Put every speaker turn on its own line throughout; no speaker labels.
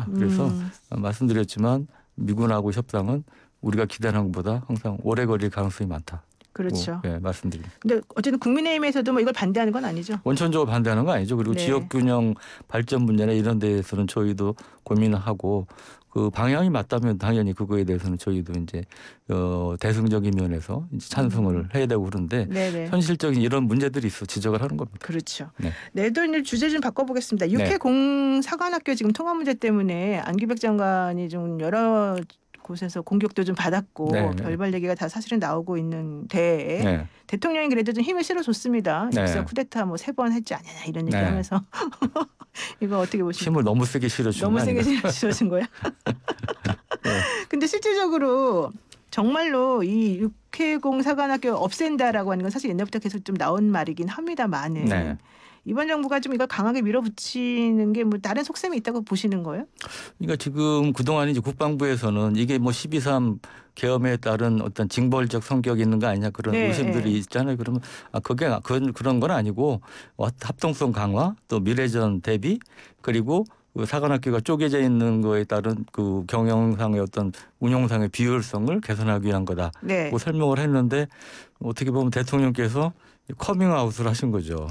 있습니다. 그래서 말씀드렸지만 미군하고 협상은 우리가 기대하는 것보다 항상 오래 걸릴 가능성이 많다.
그렇죠.
네, 말씀드립니다.
근데 어쨌든 국민의힘에서도 뭐 이걸 반대하는 건 아니죠?
원천적으로 반대하는 거 아니죠. 그리고
네.
지역균형 발전 문제나 이런 데에서는 저희도 고민을 하고 그 방향이 맞다면 당연히 그거에 대해서는 저희도 이제 대승적인 면에서 이제 찬성을 해야 되고 그런데
네네.
현실적인 이런 문제들이 있어 지적을 하는 겁니다.
그렇죠.
네.
내도 이제 주제 좀 바꿔보겠습니다. 육해 공사관학교 지금 통합 문제 때문에 안기백 장관이 좀 여러 곳에서 공격도 좀 받았고
네.
별발 얘기가 다 사실은 나오고 있는 데에
네.
대통령이 그래도 좀 힘을 실어줬습니다.
네.
육사 쿠데타 뭐 3번 했지 않느냐 이런
네.
얘기하면서 이거 어떻게 보십니까?
힘을 너무 세게 실어준
너무
거
세게
아닌가?
실어준 거야? 근데 실질적으로 정말로 이 육해공 사관학교 없앤다라고 하는 건 사실 옛날부터 계속 좀 나온 말이긴 합니다만은
네.
이번 정부가 좀 이걸 강하게 밀어붙이는 게 뭐 다른 속셈이 있다고 보시는 거예요?
그러니까 지금 그동안 이제 국방부에서는 이게 뭐 12.3 계엄에 따른 어떤 징벌적 성격이 있는 거 아니냐 그런
네,
의심들이
네.
있잖아요. 그러면 그게 그런 건 아니고 합동성 강화 또 미래전 대비 그리고 그 사관학교가 쪼개져 있는 거에 따른 그 경영상의 어떤 운용상의 비효율성을 개선하기 위한 거다고
네.
설명을 했는데 어떻게 보면 대통령께서 커밍아웃을 하신 거죠.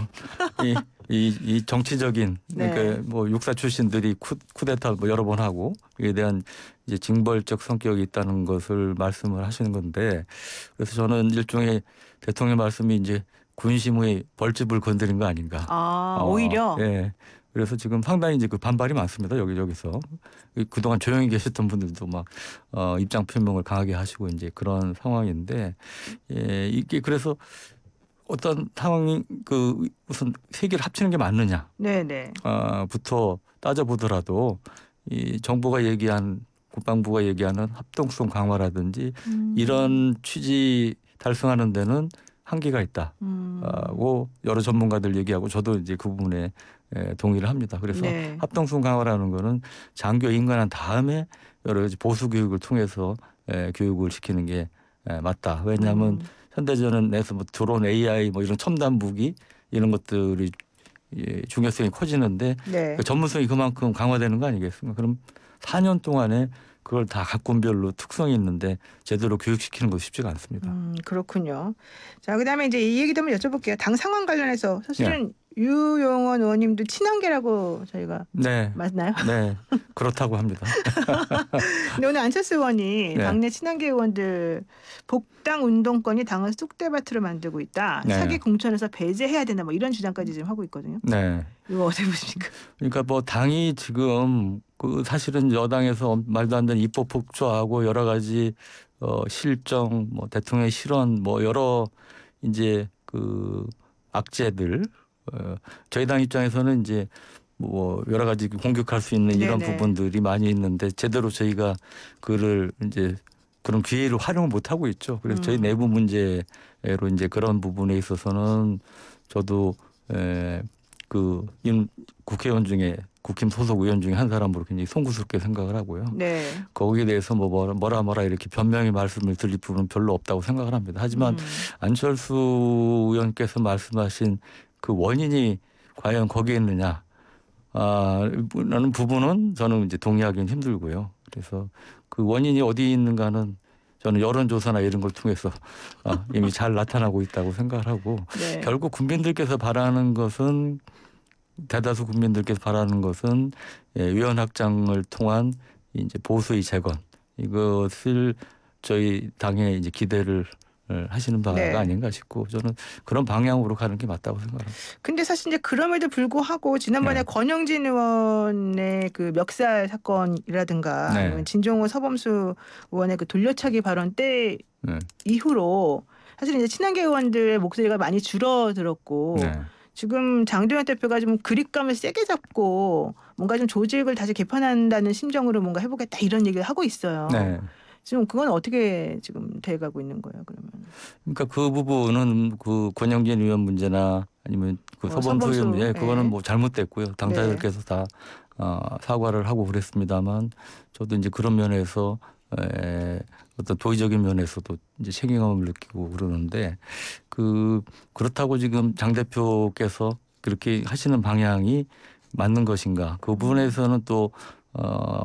이 정치적인
네.
그러니까 뭐 육사 출신들이 쿠데타 뭐 여러 번 하고 이에 대한 이제 징벌적 성격이 있다는 것을 말씀을 하시는 건데 그래서 저는 일종의 대통령 말씀이 이제 군심의 벌집을 건드린 거 아닌가.
오히려.
예. 그래서 지금 상당히 이제 그 반발이 많습니다. 여기저기서 그동안 조용히 계셨던 분들도 막 입장 표명을 강하게 하시고 이제 그런 상황인데 예, 이게 그래서 어떤 상황이 그 무슨 세 개를 합치는 게 맞느냐
네네.
부터 따져보더라도 이 정부가 얘기한 국방부가 얘기하는 합동성 강화라든지 이런 취지 달성하는 데는 한계가 있다고 여러 전문가들 얘기하고 저도 이제 그 부분에 동의를 합니다. 그래서
네.
합동성 강화라는 거는 장교 인관한 다음에 여러 가지 보수 교육을 통해서 교육을 시키는 게 맞다. 왜냐하면 현대전에서 뭐 드론, AI 뭐 이런 첨단 무기 이런 것들이 중요성이 커지는데
네.
그 전문성이 그만큼 강화되는 거 아니겠습니까? 그럼 4년 동안에 그걸 다 각군별로 특성이 있는데 제대로 교육시키는 거 쉽지가 않습니다.
그렇군요. 자, 그다음에 이제 이 얘기도 한번 여쭤볼게요. 당 상황 관련해서 사실은 유용원 의원님도 친한계라고 저희가
네.
맞나요?
네. 그렇다고 합니다.
근데 오늘 안철수 의원이
네.
당내 친한계 의원들 복당 운동권이 당을 쑥대밭으로 만들고 있다.
네.
사기 공천에서 배제해야 된다. 뭐 이런 주장까지 지금 하고 있거든요.
네.
이거 어떻게 보십니까?
그러니까 뭐 당이 지금 그 사실은 여당에서 말도 안 되는 입법 폭주하고 여러 가지 실정 뭐 대통령의 실언 뭐 여러 이제 그 악재들 저희 당 입장에서는 이제 뭐 여러 가지 공격할 수 있는 이런
네네.
부분들이 많이 있는데 제대로 저희가 그를 이제 그런 기회를 활용을 못 하고 있죠. 그래서 저희 내부 문제로 이제 그런 부분에 있어서는 저도 그 국회의원 중에 국힘 소속 의원 중에 한 사람으로 굉장히 송구스럽게 생각을 하고요.
네.
거기에 대해서 뭐 뭐라 이렇게 변명의 말씀을 드릴 부분은 별로 없다고 생각을 합니다. 하지만 안철수 의원께서 말씀하신 그 원인이 과연 거기에 있느냐 라는 부분은 저는 이제 동의하기는 힘들고요. 그래서 그 원인이 어디 있는가는 저는 여론조사나 이런 걸 통해서 이미 잘 나타나고 있다고 생각을 하고
네.
결국 국민들께서 바라는 것은 대다수 국민들께서 바라는 것은 위원 확장을 통한 이제 보수의 재건 이것을 저희 당에 이제 기대를 하시는 바가
네.
아닌가 싶고 저는 그런 방향으로 가는 게 맞다고 생각합니다.
근데 사실 이제 그럼에도 불구하고 지난번에
네.
권영진 의원의 그 멱살 사건이라든가
네.
아니면 진종호 서범수 의원의 그 돌려차기 발언 때
네.
이후로 사실 이제 친한계 의원들의 목소리가 많이 줄어들었고
네.
지금 장도연 대표가 좀 그립감을 세게 잡고 뭔가 좀 조직을 다시 개편한다는 심정으로 뭔가 해보겠다 이런 얘기를 하고 있어요.
네.
지금 그건 어떻게 지금 돼가고 있는 거예요, 그러면?
그러니까 그 부분은 그 권영진 의원 문제나 아니면 그 서범수 의원 문제 그거는 뭐 잘못됐고요. 당사자들께서 다 사과를 하고 그랬습니다만 저도 이제 그런 면에서 어떤 도의적인 면에서도 이제 책임감을 느끼고 그러는데 그렇다고 지금 장 대표께서 그렇게 하시는 방향이 맞는 것인가? 그 부분에서는 또